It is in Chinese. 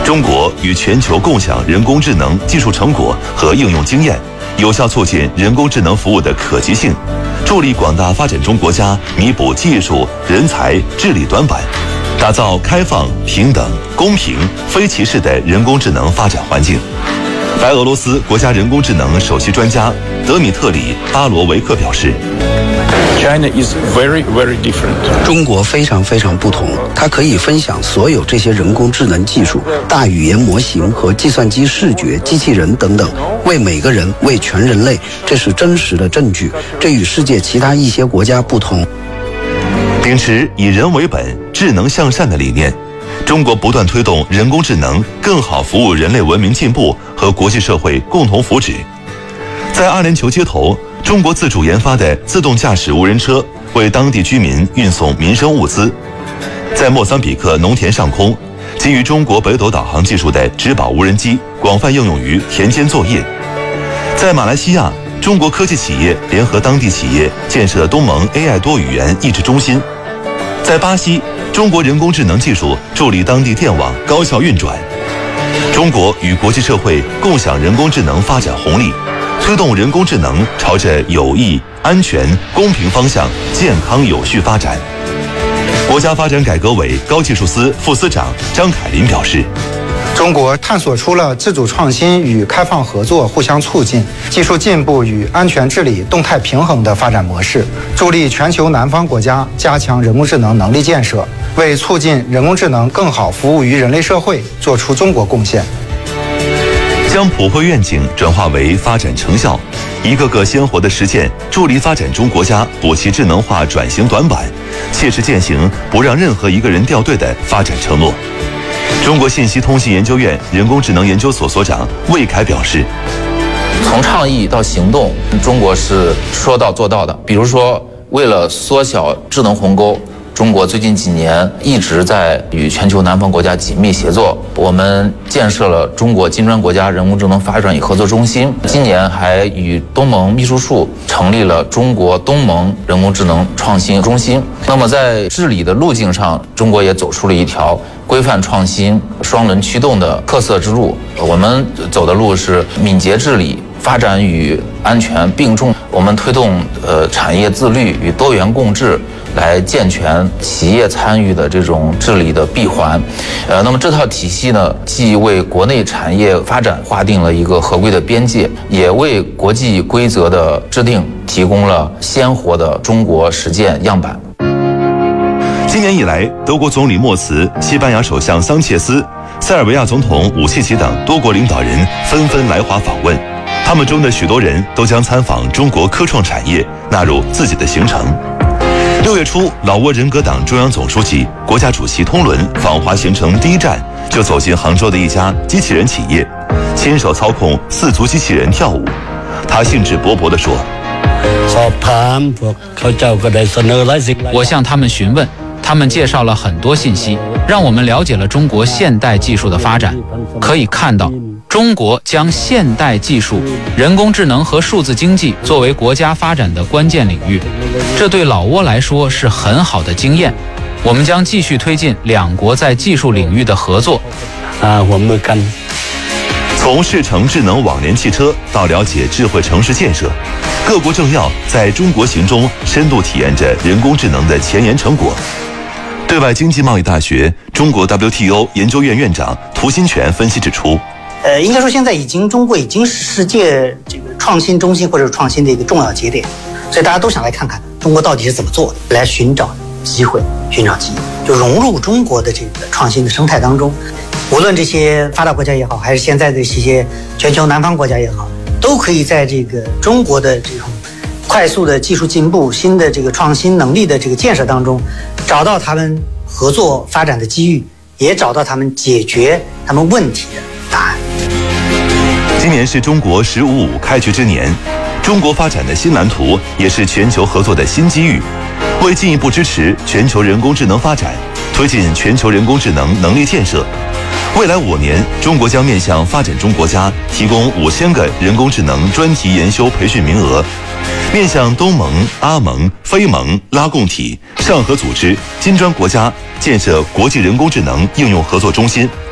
中国与全球共享人工智能技术成果和应用经验，有效促进人工智能服务的可及性，助力广大发展中国家弥补技术、人才、治理短板，打造开放、平等、公平、非歧视的人工智能发展环境。白俄罗斯国家人工智能首席专家德米特里·巴罗维克表示 China is very, very different. 中国非常非常不同，它可以分享所有这些人工智能技术、大语言模型和计算机视觉、机器人等等，为每个人、为全人类，这是真实的证据。这与世界其他一些国家不同。 秉持以人为本、智能向善的理念，中国不断推动人工智能更好服务人类文明进步和国际社会共同福祉。在阿联酋街头，中国自主研发的自动驾驶无人车为当地居民运送民生物资。在莫桑比克农田上空，基于中国北斗导航技术的植保无人机广泛应用于田间作业。在马来西亚，中国科技企业联合当地企业建设东盟 AI 多语言益智中心。在巴西，中国人工智能技术助力当地电网高效运转。中国与国际社会共享人工智能发展红利，推动人工智能朝着有益、安全、公平方向健康有序发展。国家发展改革委高技术司副司长张凯林表示， 中国探索出了自主创新与开放合作互相促进、技术进步与安全治理动态平衡的发展模式，助力全球南方国家加强人工智能能力建设，为促进人工智能更好服务于人类社会做出中国贡献。 将普惠愿景转化为发展成效，一个个鲜活的实践，助力发展中国家补齐智能化转型短板，切实践行不让任何一个人掉队的发展承诺。中国信息通信研究院人工智能研究所所长魏凯表示， 从倡议到行动，中国是说到做到的。比如说，为了缩小智能鸿沟，中国最近几年一直在与全球南方国家紧密协作，我们建设了中国金砖国家人工智能发展与合作中心，今年还与东盟秘书处成立了中国东盟人工智能创新中心。那么在治理的路径上，中国也走出了一条规范创新、双轮驱动的特色之路。我们走的路是敏捷治理、发展与安全并重。我们推动产业自律与多元共治，来健全企业参与的这种治理的闭环。那么这套体系呢，既为国内产业发展划定了一个合规的边界，也为国际规则的制定提供了鲜活的中国实践样板。 今年以来，德国总理默茨、西班牙首相桑切斯、塞尔维亚总统武契奇等多国领导人纷纷来华访问，他们中的许多人都将参访中国科创产业纳入自己的行程。6月初，老挝人格党中央总书记、国家主席通伦访华行程第一站就走进杭州的一家机器人企业，亲手操控4足机器人跳舞。他兴致勃勃地说：“ 我向他们询问。”他们介绍了很多信息，让我们了解了中国现代技术的发展。可以看到，中国将现代技术、人工智能和数字经济作为国家发展的关键领域，这对老挝来说是很好的经验。我们将继续推进两国在技术领域的合作。 从试乘智能网联汽车到了解智慧城市建设，各国政要在中国行中深度体验着人工智能的前沿成果。对外经济贸易大学中国 WTO 研究院院长涂新全分析指出， 应该说现在中国已经是世界这个创新中心或者创新的一个重要节点，所以大家都想来看看中国到底是怎么做的，来寻找机会，寻找机遇，就融入中国的这个创新的生态当中。无论这些发达国家也好，还是现在的这些全球南方国家也好，都可以在这个中国的这种快速的技术进步、新的这个创新能力的这个建设当中，找到他们合作发展的机遇，也找到他们解决他们问题的答案。 今年是中国“15+5”开局之年，中国发展的新蓝图也是全球合作的新机遇。为进一步支持全球人工智能发展，推进全球人工智能能力建设，未来5年，中国将面向发展中国家提供5000个人工智能专题研修培训名额，面向东盟、阿盟、非盟、拉共体、上合组织、金砖国家建设国际人工智能应用合作中心，